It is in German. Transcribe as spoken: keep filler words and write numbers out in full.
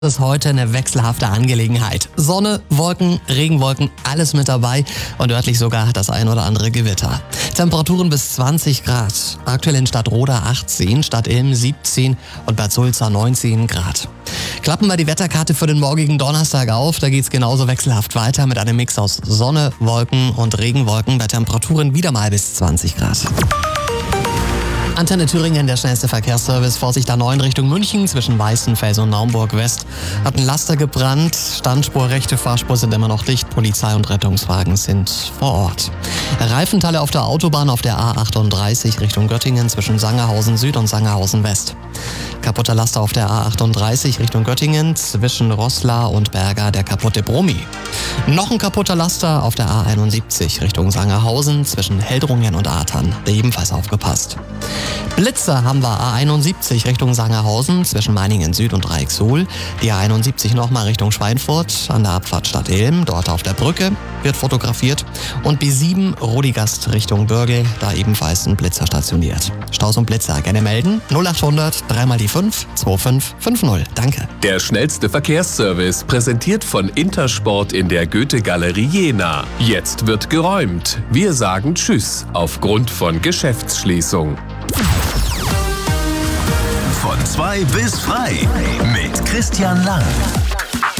Das ist heute eine wechselhafte Angelegenheit. Sonne, Wolken, Regenwolken, alles mit dabei und örtlich sogar das ein oder andere Gewitter. Temperaturen bis zwanzig Grad. Aktuell in Stadtroda achtzehn, Stadt Ilm siebzehn und Bad Sulza neunzehn Grad. Klappen wir die Wetterkarte für den morgigen Donnerstag auf. Da geht's genauso wechselhaft weiter mit einem Mix aus Sonne, Wolken und Regenwolken bei Temperaturen wieder mal bis zwanzig Grad. Antenne Thüringen, der schnellste Verkehrsservice. Vorsicht A neun Richtung München zwischen Weißenfels und Naumburg West. Hat ein Laster gebrannt. Standspur, rechte Fahrspur sind immer noch dicht. Polizei und Rettungswagen sind vor Ort. Reifenteile auf der Autobahn auf der A achtunddreißig Richtung Göttingen zwischen Sangerhausen Süd und Sangerhausen West. Kaputter Laster auf der A achtunddreißig Richtung Göttingen zwischen Roßla und Berga, der kaputte Brummi. Noch ein kaputter Laster auf der A einundsiebzig Richtung Sangerhausen zwischen Heldrungen und Atern. Der ebenfalls aufgepasst. Blitzer haben wir A einundsiebzig Richtung Sangerhausen zwischen Meiningen Süd und Reichsuhl. Die A einundsiebzig nochmal Richtung Schweinfurt an der Abfahrt Stadt Ilm. Dort auf der Brücke wird fotografiert. Und B sieben Rodigast Richtung Bürgel, da ebenfalls ein Blitzer stationiert. Staus und Blitzer gerne melden. null achthundert drei mal die fünf zwei fünf fünf null. Danke. Der schnellste Verkehrsservice, präsentiert von Intersport in der Goethe-Galerie Jena. Jetzt wird geräumt. Wir sagen Tschüss aufgrund von Geschäftsschließung. Von zwei bis frei mit Christian Lang.